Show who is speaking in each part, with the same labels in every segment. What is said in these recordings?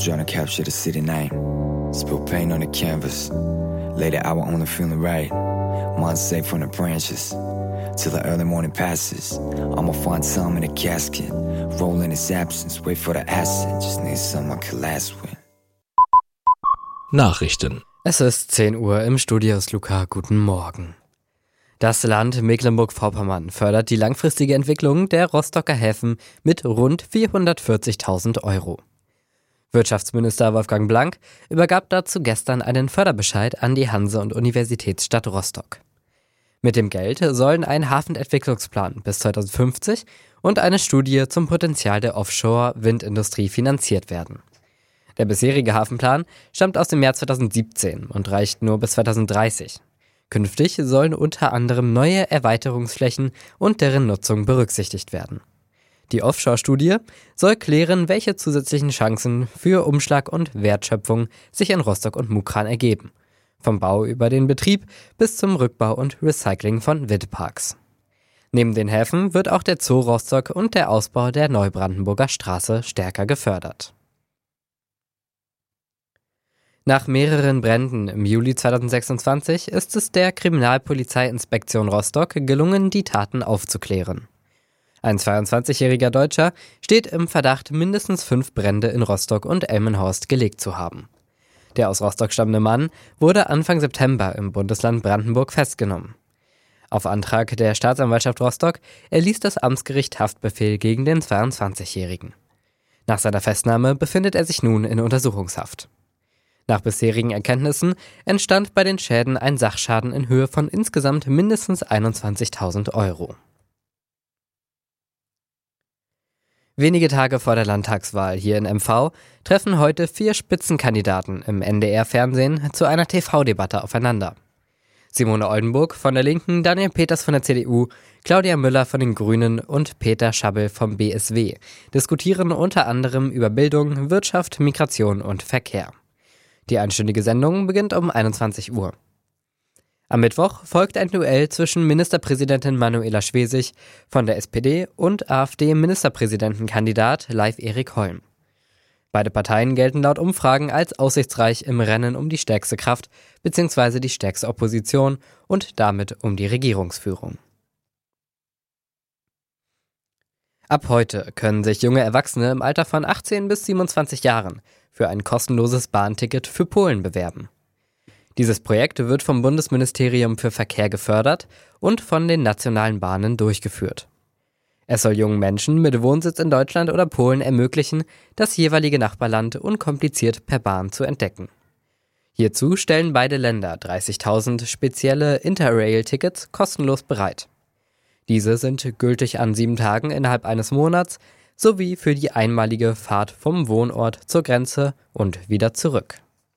Speaker 1: trying to capture the city night. Spill paint on the canvas. Late hour only feeling right. Mind safe from the branches. Till the early morning passes. I'ma find time in a casket. Roll in his absence. Wait for the acid. Just need someone to last with.
Speaker 2: Nachrichten.
Speaker 3: Es ist 10 Uhr, im Studio ist Luca. Guten Morgen. Das Land Mecklenburg-Vorpommern fördert die langfristige Entwicklung der Rostocker Häfen mit rund 440.000 Euro. Wirtschaftsminister Wolfgang Blank übergab dazu gestern einen Förderbescheid an die Hanse- und Universitätsstadt Rostock. Mit dem Geld sollen ein Hafenentwicklungsplan bis 2050 und eine Studie zum Potenzial der Offshore-Windindustrie finanziert werden. Der bisherige Hafenplan stammt aus dem Jahr 2017 und reicht nur bis 2030. Künftig sollen unter anderem neue Erweiterungsflächen und deren Nutzung berücksichtigt werden. Die Offshore-Studie soll klären, welche zusätzlichen Chancen für Umschlag und Wertschöpfung sich in Rostock und Mukran ergeben. Vom Bau über den Betrieb bis zum Rückbau und Recycling von Windparks. Neben den Häfen wird auch der Zoo Rostock und der Ausbau der Neubrandenburger Straße stärker gefördert. Nach mehreren Bränden im Juli 2026 ist es der Kriminalpolizeiinspektion Rostock gelungen, die Taten aufzuklären. Ein 22-jähriger Deutscher steht im Verdacht, mindestens 5 Brände in Rostock und Elmenhorst gelegt zu haben. Der aus Rostock stammende Mann wurde Anfang September im Bundesland Brandenburg festgenommen. Auf Antrag der Staatsanwaltschaft Rostock erließ das Amtsgericht Haftbefehl gegen den 22-Jährigen. Nach seiner Festnahme befindet er sich nun in Untersuchungshaft. Nach bisherigen Erkenntnissen entstand bei den Schäden ein Sachschaden in Höhe von insgesamt mindestens 21.000 Euro. Wenige Tage vor der Landtagswahl hier in MV treffen heute 4 Spitzenkandidaten im NDR-Fernsehen zu einer TV-Debatte aufeinander. Simone Oldenburg von der Linken, Daniel Peters von der CDU, Claudia Müller von den Grünen und Peter Schabbel vom BSW diskutieren unter anderem über Bildung, Wirtschaft, Migration und Verkehr. Die einstündige Sendung beginnt um 21 Uhr. Am Mittwoch folgt ein Duell zwischen Ministerpräsidentin Manuela Schwesig von der SPD und AfD-Ministerpräsidentenkandidat Leif Erik Holm. Beide Parteien gelten laut Umfragen als aussichtsreich im Rennen um die stärkste Kraft bzw. die stärkste Opposition und damit um die Regierungsführung. Ab heute können sich junge Erwachsene im Alter von 18 bis 27 Jahren für ein kostenloses Bahnticket für Polen bewerben. Dieses Projekt wird vom Bundesministerium für Verkehr gefördert und von den nationalen Bahnen durchgeführt. Es soll jungen Menschen mit Wohnsitz in Deutschland oder Polen ermöglichen, das jeweilige Nachbarland unkompliziert per Bahn zu entdecken. Hierzu stellen beide Länder 30.000 spezielle Interrail-Tickets kostenlos bereit. Diese sind gültig an 7 Tagen innerhalb eines Monats sowie für die einmalige Fahrt vom Wohnort zur Grenze und wieder zurück.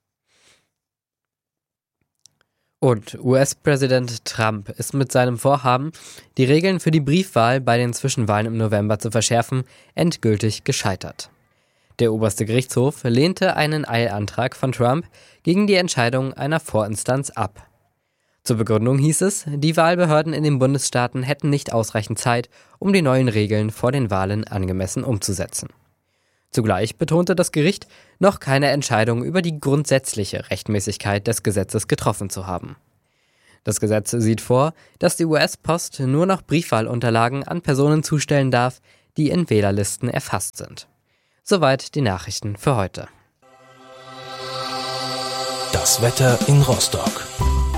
Speaker 3: Und US-Präsident Trump ist mit seinem Vorhaben, die Regeln für die Briefwahl bei den Zwischenwahlen im November zu verschärfen, endgültig gescheitert. Der oberste Gerichtshof lehnte einen Eilantrag von Trump gegen die Entscheidung einer Vorinstanz ab. Zur Begründung hieß es, die Wahlbehörden in den Bundesstaaten hätten nicht ausreichend Zeit, um die neuen Regeln vor den Wahlen angemessen umzusetzen. Zugleich betonte das Gericht, noch keine Entscheidung über die grundsätzliche Rechtmäßigkeit des Gesetzes getroffen zu haben. Das Gesetz sieht vor, dass die US-Post nur noch Briefwahlunterlagen an Personen zustellen darf, die in Wählerlisten erfasst sind. Soweit die Nachrichten für heute.
Speaker 2: Das Wetter in Rostock.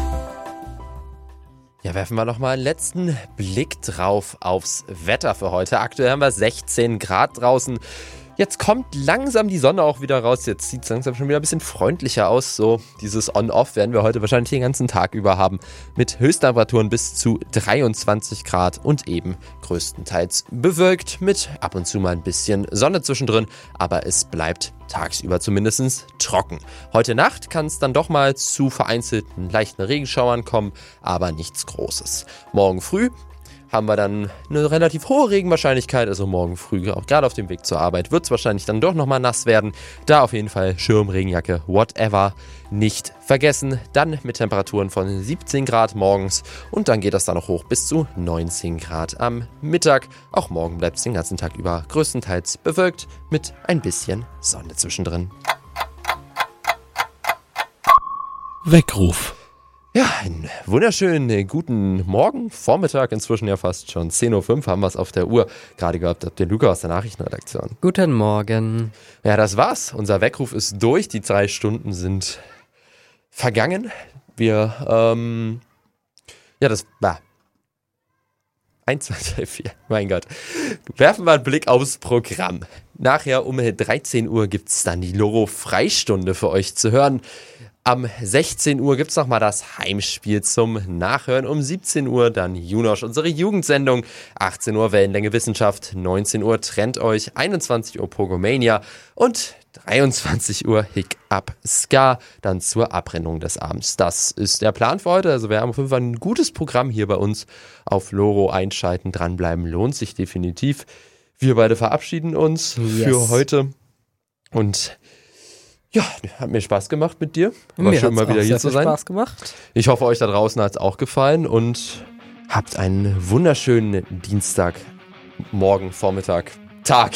Speaker 4: Ja, werfen wir noch mal einen letzten Blick drauf aufs Wetter für heute. Aktuell haben wir 16 Grad draußen. Jetzt kommt langsam die Sonne auch wieder raus. Jetzt sieht es langsam schon wieder ein bisschen freundlicher aus. So dieses On-Off werden wir heute wahrscheinlich den ganzen Tag über haben. Mit Höchsttemperaturen bis zu 23 Grad und eben größtenteils bewölkt mit ab und zu mal ein bisschen Sonne zwischendrin. Aber es bleibt tagsüber zumindest trocken. Heute Nacht kann es dann doch mal zu vereinzelten leichten Regenschauern kommen, aber nichts Großes. Morgen früh haben wir dann eine relativ hohe Regenwahrscheinlichkeit, also morgen früh, auch gerade auf dem Weg zur Arbeit, wird es wahrscheinlich dann doch nochmal nass werden. Da auf jeden Fall Schirm, Regenjacke, whatever, nicht vergessen. Dann mit Temperaturen von 17 Grad morgens und dann geht das dann noch hoch bis zu 19 Grad am Mittag. Auch morgen bleibt es den ganzen Tag über größtenteils bewölkt mit ein bisschen Sonne zwischendrin.
Speaker 2: Weckruf.
Speaker 4: Ja, einen wunderschönen guten Morgen, Vormittag, inzwischen ja fast schon 10.05 Uhr haben wir es auf der Uhr gerade gehabt. Habt ihr Luca aus der Nachrichtenredaktion?
Speaker 3: Guten Morgen.
Speaker 4: Ja, das war's. Unser Weckruf ist durch. Die 3 Stunden sind vergangen. Wir, das war 1, 2, 3, 4. Mein Gott. Werfen wir einen Blick aufs Programm. Nachher um 13 Uhr gibt's dann die Loro-Freistunde für euch zu hören. Am 16 Uhr gibt's nochmal das Heimspiel zum Nachhören. Um 17 Uhr dann Junosch, unsere Jugendsendung. 18 Uhr Wellenlänge Wissenschaft. 19 Uhr Trennt euch. 21 Uhr Pogomania. Und 23 Uhr Hick Up Ska. Dann zur Abrennung des Abends. Das ist der Plan für heute. Also wir haben auf jeden Fall ein gutes Programm hier bei uns auf Loro. Einschalten, dranbleiben lohnt sich definitiv. Wir beide verabschieden uns für heute. Und ja, hat mir Spaß gemacht mit dir. War
Speaker 3: Mir
Speaker 4: schön, mal wieder hier zu sein.
Speaker 3: Spaß gemacht.
Speaker 4: Ich hoffe, euch da draußen hat es auch gefallen und habt einen wunderschönen Dienstag, Morgen, Vormittag, Tag,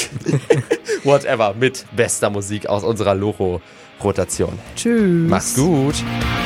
Speaker 4: whatever, mit bester Musik aus unserer Loro-Rotation.
Speaker 3: Tschüss.
Speaker 4: Macht's gut.